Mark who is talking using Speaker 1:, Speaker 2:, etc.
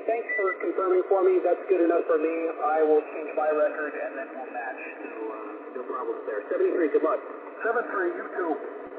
Speaker 1: thanks for confirming for me. That's good enough for me. I will change my record, and then we'll match. So, no problems there. 73, good luck.
Speaker 2: 7-3, you too.